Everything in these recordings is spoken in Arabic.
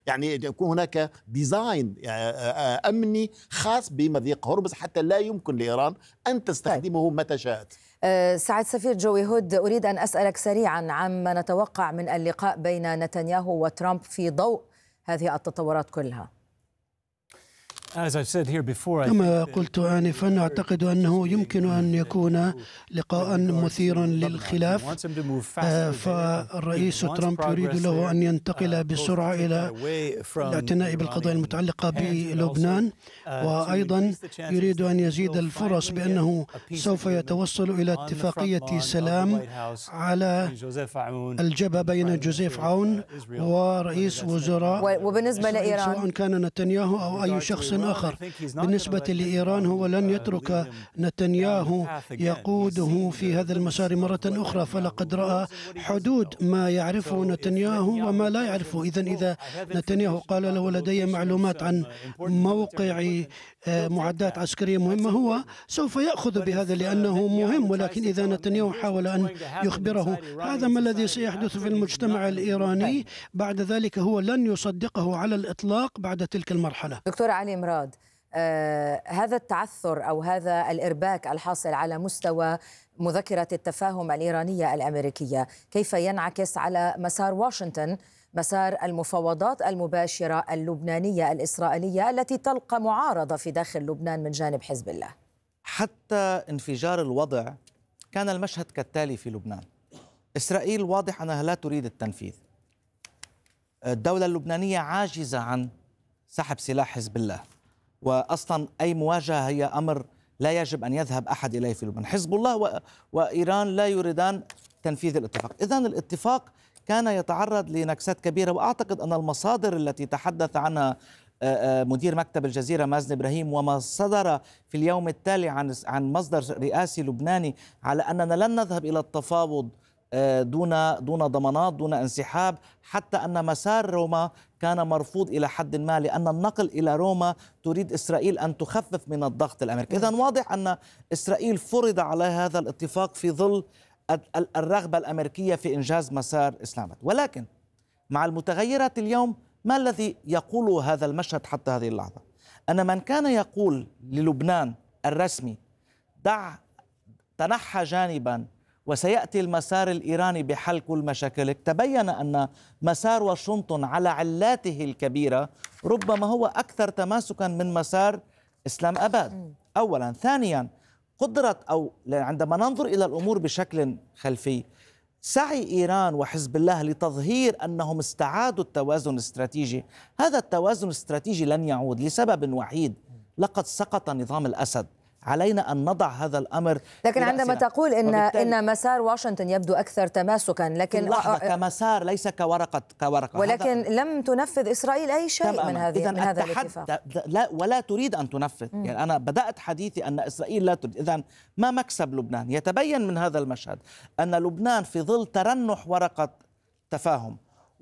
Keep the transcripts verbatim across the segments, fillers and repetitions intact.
يعني يكون هناك ديزاين أمني خاص بمضيق هرمز حتى لا يمكن لإيران أن تستخدمه متى شاءت. سعد سفير جوي هود، أريد أن أسألك سريعا عما نتوقع من اللقاء بين نتنياهو وترامب في ضوء هذه التطورات كلها. كما قلت آنفا، أعتقد أنه يمكن أن يكون لقاء مثيرا للخلاف، فالرئيس ترامب يريد له أن ينتقل بسرعة إلى الاعتناء بالقضايا المتعلقة بلبنان، وأيضا يريد أن يزيد الفرص بأنه سوف يتوصل إلى اتفاقية سلام على الجبهة بين جوزيف عون ورئيس وزراء، وبالنسبة لإيران سواء كان نتنياهو أو أي شخص آخر. بالنسبة لإيران، هو لن يترك نتنياهو يقوده في هذا المسار مرة أخرى، فلقد رأى حدود ما يعرفه نتنياهو وما لا يعرفه. إذن إذا نتنياهو قال له لدي معلومات عن موقع معدات عسكرية مهمة، هو سوف يأخذ بهذا لأنه مهم، ولكن إذا نتنياهو حاول أن يخبره هذا ما الذي سيحدث في المجتمع الإيراني بعد ذلك، هو لن يصدقه على الإطلاق بعد تلك المرحلة. دكتور علي مراد، آه هذا التعثر أو هذا الإرباك الحاصل على مستوى مذكرة التفاهم الإيرانية الأمريكية كيف ينعكس على مسار واشنطن، مسار المفاوضات المباشرة اللبنانية الإسرائيلية التي تلقى معارضة في داخل لبنان من جانب حزب الله؟ حتى انفجار الوضع كان المشهد كالتالي في لبنان. إسرائيل واضح أنها لا تريد التنفيذ. الدولة اللبنانية عاجزة عن سحب سلاح حزب الله، وأصلا أي مواجهة هي أمر لا يجب أن يذهب أحد إليه في لبنان. حزب الله و... وإيران لا يريدان تنفيذ الاتفاق. إذن الاتفاق كان يتعرض لنكسات كبيرة، وأعتقد أن المصادر التي تحدث عنها مدير مكتب الجزيرة مازن إبراهيم وما صدر في اليوم التالي عن عن مصدر رئاسي لبناني على أننا لن نذهب إلى التفاوض دون دون ضمانات، دون انسحاب، حتى أن مسار روما كان مرفوض إلى حد ما، لأن النقل إلى روما تريد إسرائيل أن تخفف من الضغط الأمريكي. إذن واضح أن إسرائيل فرض على هذا الاتفاق في ظل الرغبة الأمريكية في إنجاز مسار إسلام آباد. ولكن مع المتغيرات اليوم، ما الذي يقوله هذا المشهد حتى هذه اللحظة؟ أن من كان يقول للبنان الرسمي دع تنحى جانبا وسيأتي المسار الإيراني بحل كل مشاكلك، تبين أن مسار واشنطن على علاته الكبيرة ربما هو أكثر تماسكا من مسار إسلام آباد. أولا. ثانيا، قدرة أو عندما ننظر إلى الأمور بشكل خلفي، سعي إيران وحزب الله لتظهير أنهم استعادوا التوازن الاستراتيجي، هذا التوازن الاستراتيجي لن يعود لسبب وحيد: لقد سقط نظام الأسد. علينا أن نضع هذا الأمر. لكن عندما تقول إن إن مسار واشنطن يبدو أكثر تماسكا، لكن لحظة كمسار ليس كورقة كورقة ولكن لم تنفذ إسرائيل أي شيء من هذه من هذا الاتفاق. لا، ولا تريد أن تنفذ. م. يعني أنا بدأت حديثي أن إسرائيل لا تريد. إذن ما مكسب لبنان؟ يتبين من هذا المشهد أن لبنان في ظل ترنح ورقة تفاهم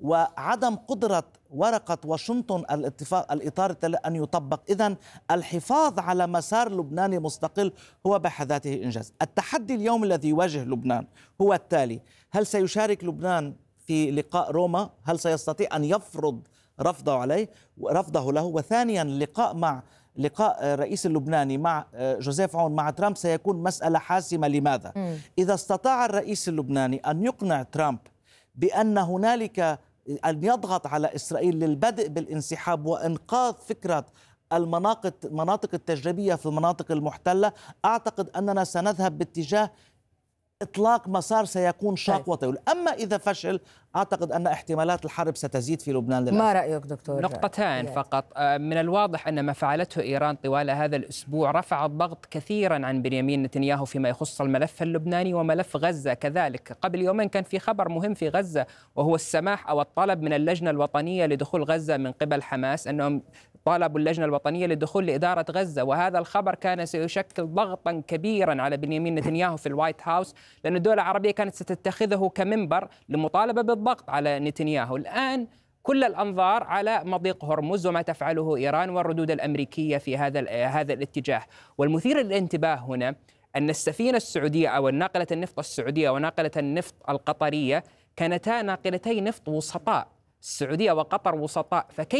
وعدم قدرة ورقة واشنطن الاتفاق الإطار أن يطبق، إذن الحفاظ على مسار لبناني مستقل هو بحد ذاته إنجاز. التحدي اليوم الذي يواجه لبنان هو التالي: هل سيشارك لبنان في لقاء روما؟ هل سيستطيع أن يفرض رفضه عليه رفضه له؟ وثانيا، اللقاء مع لقاء الرئيس اللبناني مع جوزيف عون مع ترامب سيكون مسألة حاسمة. لماذا؟ م. إذا استطاع الرئيس اللبناني أن يقنع ترامب بأن هنالك أن يضغط على إسرائيل للبدء بالانسحاب وإنقاذ فكرة المناطق مناطق التجريبية في المناطق المحتلة، أعتقد أننا سنذهب باتجاه إطلاق مسار سيكون شاق وطويل. أما إذا فشل، أعتقد أن احتمالات الحرب ستزيد في لبنان للأسف. ما رأيك دكتور؟ نقطتان فقط. من الواضح أن ما فعلته إيران طوال هذا الأسبوع رفع الضغط كثيرا عن بنيامين نتنياهو فيما يخص الملف اللبناني وملف غزة كذلك. قبل يومين كان في خبر مهم في غزة، وهو السماح أو الطلب من اللجنة الوطنية لدخول غزة من قبل حماس، أنهم طالبوا اللجنة الوطنية للدخول لإدارة غزة، وهذا الخبر كان سيشكل ضغطا كبيرا على بنيامين نتنياهو في الوايت هاوس، لأن الدول العربية كانت ستتخذه كمنبر لمطالبة بالضغط على نتنياهو. الآن كل الأنظار على مضيق هرمز وما تفعله إيران والردود الأمريكية في هذا هذا الاتجاه. والمثير للانتباه هنا أن السفينة السعودية أو ناقلة النفط السعودية وناقلة النفط القطرية كانتا ناقلتي نفط وسطاء، السعودية وقطر وسطاء، فكيف